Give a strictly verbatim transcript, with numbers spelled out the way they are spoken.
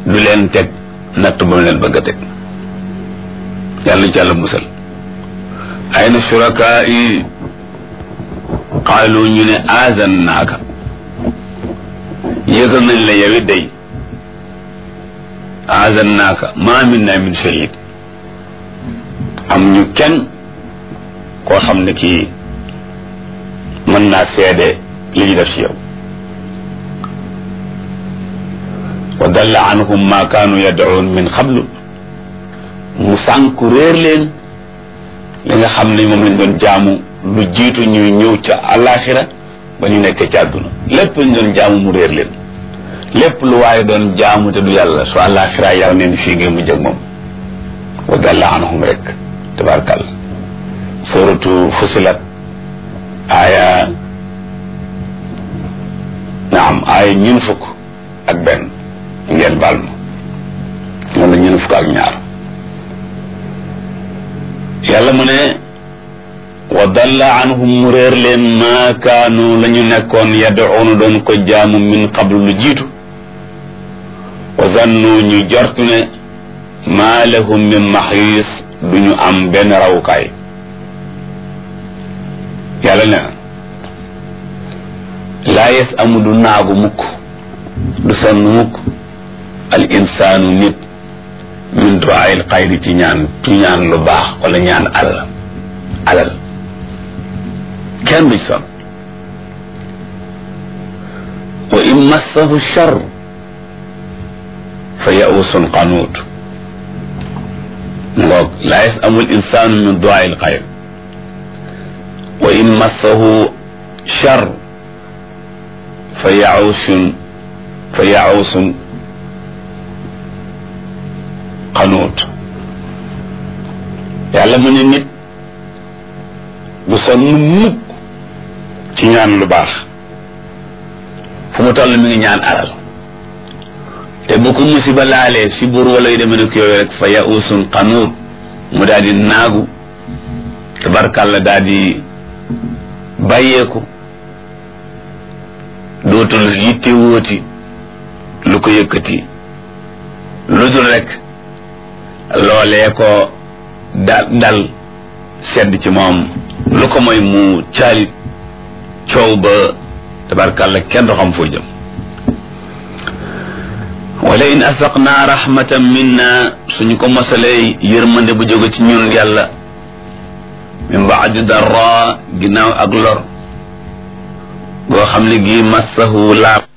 du leen teg natt ba mu leen bëgg a teg yàlla ci yàlla musal ayna shurakaa yi qaalu ñu ne aazannaaka yëgal nañ la yow it day aazannaaka maa minna min shahid am ñu kenn koo xam ne kii mën naa seede li ñu def ci yow wa dalla anhum ma kaanu yad'uun min qablu mu sànku réer leen li nga xam ne moom lañ doon jaamu lu jiitu ñuy ñëw ca alaxira ba ñu nekkee ci àdduna lépp lañ doon jaamu mu réer leen lépp lu waaye doon jaamu te du yàlla su alaxira yàlla neen fii ngeen mu jëg moom wa dalla anhum rek tabarakàlla suratu fusilat aaya naam aaya ñun fukk ak benn ngeen baal ma wala ñun fukk ak ñaar yàlla mu ne wa dalla anhum mu réer leen maa kaanu la ñu nekkoon yad'uuna doon ko jaamu min qablu lu jiitu wa zannu ñu jortu ne maa lahum min maxiis du ñu am benn rawukaay yàlla ne laa yes amu du naagu mukk du sonn mukk al insaanu nit min du'aa'il xayri ci ñaan ci ñaan lu baax wala ñaan alal alal kenn du sonn wa in massahu shar fa ya'uusun qanuut ngoog laa yes amul insaanu min du'aa'il xayri wa in massahu shar fa ya'uusun fa ya'uusun qanuut yàlla mu ne nit du sonn mukk ci ñaan lu baax fu mu toll mi ngi ñaan alal te bu ko musiba laalee si buur wala yu demee nekk yooyu rek fa ya'uusun qanuut mu daal di naagu tabarkàlla daal di bàyyeeku dootul yitte wóoti lu ko yëkkati lu dul rek loolee ko da dal sedd ci moom lu ko mooy mu caalit coow ba tabarkàlla kenn du xam foo jëm wala in asaqnaa rahmatan minna suñu ko mosalee yërmande bu jóge ci ñun yàlla min baadi darra ginnaaw ak lor goo xam ne gii massahu laab